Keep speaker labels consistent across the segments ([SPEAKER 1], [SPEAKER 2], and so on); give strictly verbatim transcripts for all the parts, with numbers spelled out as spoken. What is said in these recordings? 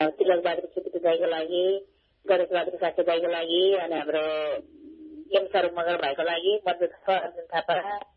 [SPEAKER 1] तिलक बहादुर छेत्री दाइको लागि, गणेश बहादुर साक्य दाइको लागि, अनि हाम्रो एम सरोज मगर भाइको लागि, मन्जु थापा, अर्जुन थापा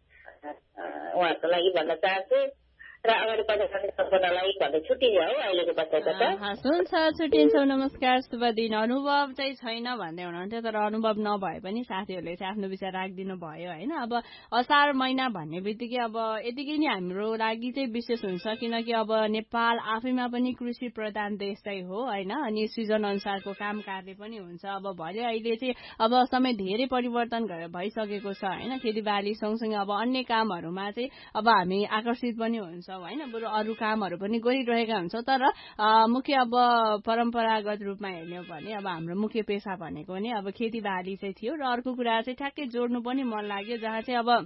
[SPEAKER 1] उहाँहरूको लागि भन्न चाहन्छु र अगाडि बढ्ने सम्पूर्णलाई भन्दै छुट्टिन्छ है अहिलेको बच्चाको त।
[SPEAKER 2] हुन्छ, छुट्टिन्छौँ। नमस्कार, शुभ दिन। अनुभव चाहिँ छैन भन्दै हुनुहुन्थ्यो, तर अनुभव नभए पनि साथीहरूले चाहिँ आफ्नो विचार राखिदिनु भयो होइन। अब असार महिना भन्ने बित्तिकै अब यतिकै नै हाम्रो लागि चाहिँ विशेष हुन्छ, किनकि अब नेपाल आफैमा पनि कृषि प्रधान देश चाहिँ हो होइन। अनि सिजन अनुसारको काम कार्य पनि हुन्छ। अब भरे अहिले चाहिँ अब समय धेरै परिवर्तन भइसकेको छ होइन। खेतीबाली सँगसँगै अब अन्य कामहरूमा चाहिँ अब हामी आकर्षित पनि हुन्छ होइन। बरु अरू कामहरू पनि गरिरहेका हुन्छौँ, तर मुख्य अब परम्परागत रूपमा हेर्ने हो भने अब हाम्रो मुख्य पेसा भनेको नि अब खेतीबाली चाहिँ थियो। र अर्को कुरा चाहिँ ठ्याक्कै जोड्नु पनि मन लाग्यो, जहाँ चाहिँ अब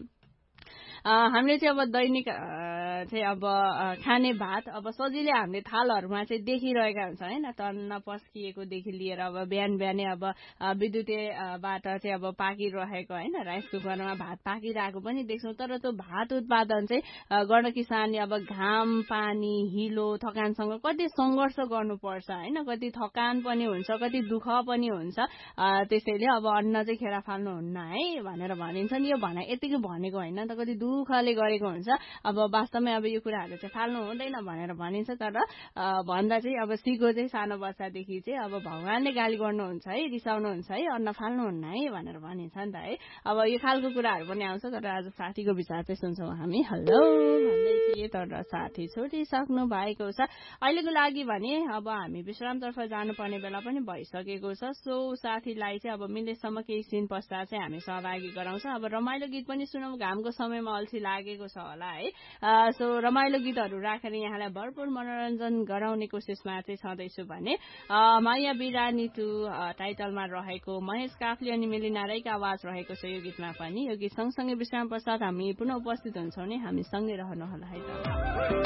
[SPEAKER 2] हामीले चाहिँ अब दैनिक चाहिँ अब खाने भात अब सजिलै हामीले थालहरूमा चाहिँ देखिरहेका हुन्छ होइन। तन्न पस्किएकोदेखि लिएर अब बिहान बिहानै अब विद्युतीयबाट चाहिँ अब पाकिरहेको होइन, राइस कुकरमा भात पाकिरहेको पनि देख्छौँ। तर त्यो भात उत्पादन चाहिँ गर्न किसानले अब घाम, पानी, हिलो, थकानसँग कति सङ्घर्ष गर्नुपर्छ होइन। कति थकान पनि हुन्छ, कति दुःख पनि हुन्छ। त्यसैले अब अन्न चाहिँ खेर फाल्नुहुन्न है भनेर भनिन्छ नि। यो भनाइ यतिकै भनेको होइन त, कति दुःखले गरेको हुन्छ। अब वास्तवमै अब यो कुराहरू चाहिँ फाल्नु हुँदैन भनेर भनिन्छ, तर भन्दा चाहिँ अब सिको चाहिँ सानो बच्चादेखि चाहिँ अब भगवानले गाली गर्नुहुन्छ है, रिसाउनुहुन्छ है, अन्न फाल्नुहुन्न है भनेर भनिन्छ नि त है। अब यो खालको कुराहरू पनि आउँछ। तर आज साथीको विचार चाहिँ सुन्छौँ हामी। हेलो भन्दै थिए, तर साथी छुटिसक्नु भएको छ। अहिलेको लागि भने अब हामी विश्रामतर्फ जानुपर्ने बेला पनि भइसकेको छ। सो साथीलाई चाहिँ अब मिलेसम्म केही दिन पश्चात चाहिँ हामी सहभागी गराउँछौँ। अब रमाइलो गीत पनि सुनौँ, घामको समयमा अल्छी लागेको छ होला है। सो रमाइलो गीतहरू राखेर यहाँलाई भरपूर मनोरञ्जन गराउने कोसिसमा चाहिँ छँदैछु भने माया बिरानी टू टाइटलमा रहेको महेश काफ्ले अनि मेलिना राईको आवाज रहेको छ यो गीतमा पनि। यो गीत सँगसँगै विश्राम पश्चात हामी पुनः उपस्थित हुन्छौँ नि, हामी सँगै रहनु होला है त।